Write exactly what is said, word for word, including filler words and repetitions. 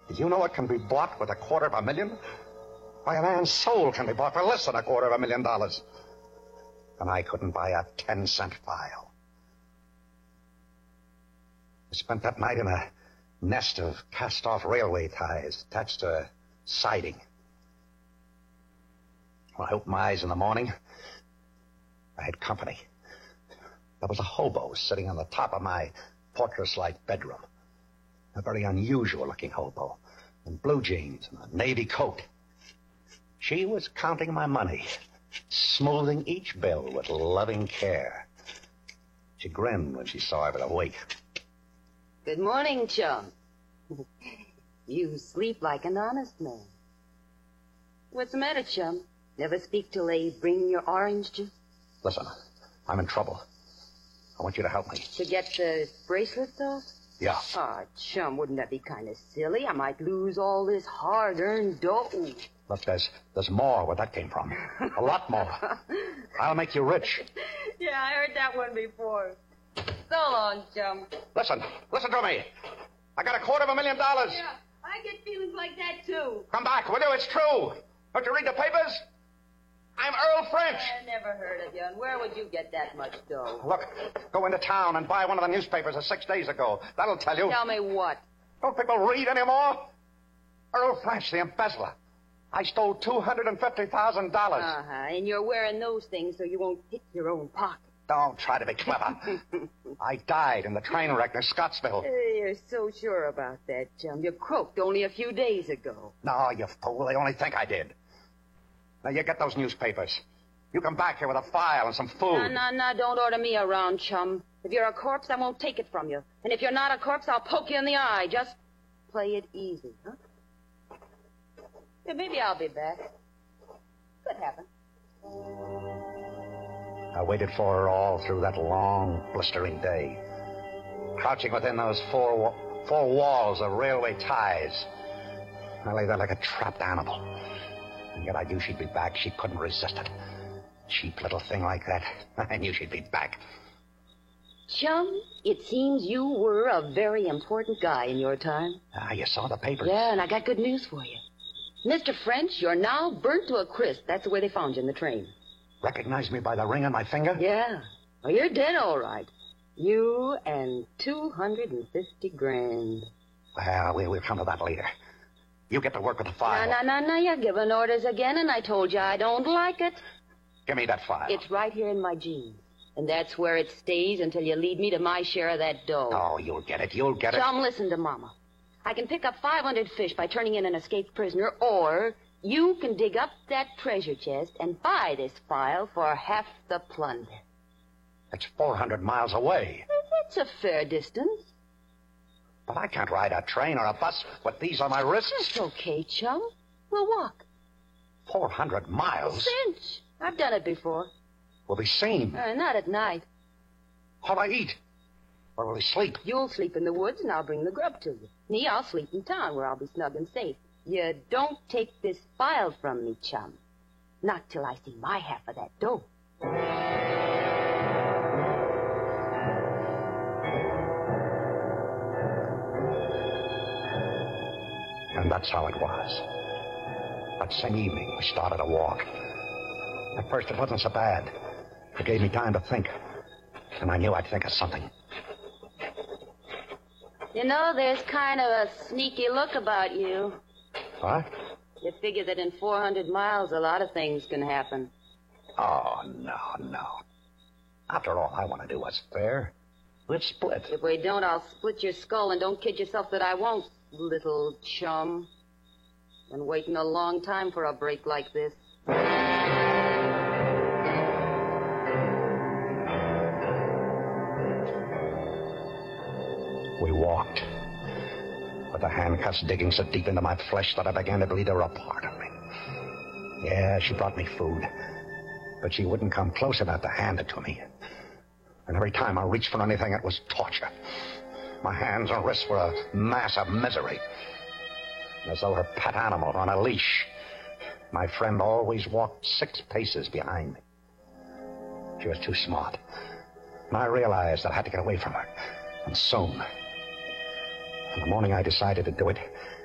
Did you know what can be bought with a quarter of a million? Why, a man's soul can be bought for less than a quarter of a million dollars. And I couldn't buy a ten-cent file. I spent that night in a nest of cast-off railway ties attached to a siding. When I opened my eyes in the morning, I had company. There was a hobo sitting on the top of my fortress-like bedroom. A very unusual-looking hobo, in blue jeans and a navy coat. She was counting my money, smoothing each bill with loving care. She grinned when she saw I was awake. Good morning, chum. You sleep like an honest man. What's the matter, chum? Never speak till they bring your orange juice? Listen, I'm in trouble. I want you to help me. To get the bracelets off? Yeah. Ah, chum, wouldn't that be kind of silly? I might lose all this hard-earned dough. Look, there's, there's more where that came from. A lot more. I'll make you rich. Yeah, I heard that one before. So long, chum. Listen, listen to me. I got a quarter of a million dollars. Yeah, I get feelings like that, too. Come back, will you? It's true. Don't you read the papers? I'm Earl French. I never heard of you. And where would you get that much dough? Look, go into town and buy one of the newspapers of six days ago. That'll tell you. Tell me what? Don't people read anymore? Earl French, the embezzler. I stole two hundred fifty thousand dollars. Uh-huh, and you're wearing those things so you won't pick your own pocket. Don't try to be clever. I died in the train wreck near Scottsville. Hey, you're so sure about that, chum. You croaked only a few days ago. No, you fool. They only think I did. Now, you get those newspapers. You come back here with a file and some food. No, no, no, don't order me around, chum. If you're a corpse, I won't take it from you. And if you're not a corpse, I'll poke you in the eye. Just play it easy, huh? Yeah, maybe I'll be back. Could happen. I waited for her all through that long, blistering day. Crouching within those four, wa- four walls of railway ties. I lay there like a trapped animal. And yet I knew she'd be back. She couldn't resist it. Cheap little thing like that. I knew she'd be back. Chum, it seems you were a very important guy in your time. Ah, you saw the papers. Yeah, and I got good news for you. Mister French, you're now burnt to a crisp. That's the way they found you in the train. Recognized me by the ring on my finger? Yeah. Well, you're dead, all right. You and two hundred fifty grand. Well, we, we'll come to that later. You get to work with the file. No, no, no, no. You're giving orders again, and I told you I don't like it. Give me that file. It's right here in my jeans. And that's where it stays until you lead me to my share of that dough. Oh, you'll get it. You'll get it. Chum, listen to Mama. I can pick up five hundred fish by turning in an escaped prisoner, or you can dig up that treasure chest and buy this file for half the plunder. It's four hundred miles away. That's a fair distance. But I can't ride a train or a bus with these on my wrists. That's okay, chum. We'll walk. four hundred miles? Cinch. I've done it before. We'll be seen. Uh, not at night. How'll I eat? Where will we sleep? You'll sleep in the woods, and I'll bring the grub to you. Me, I'll sleep in town, where I'll be snug and safe. You don't take this file from me, chum. Not till I see my half of that dough. And that's how it was. That same evening, we started a walk. At first, it wasn't so bad. It gave me time to think. And I knew I'd think of something. You know, there's kind of a sneaky look about you. What? You figure that in four hundred miles, a lot of things can happen. Oh, no, no. After all, I want to do what's fair. Let's split. If we don't, I'll split your skull, and don't kid yourself that I won't, little chum. Been waiting a long time for a break like this. We walked, with the handcuffs digging so deep into my flesh that I began to believe they were a part of me. Yeah, she brought me food, but she wouldn't come close enough to hand it to me. And every time I reached for anything, it was torture. My hands and wrists were a mass of misery. As though her pet animal on a leash, my friend always walked six paces behind me. She was too smart, and I realized that I had to get away from her, and soon. In the morning, I decided to do it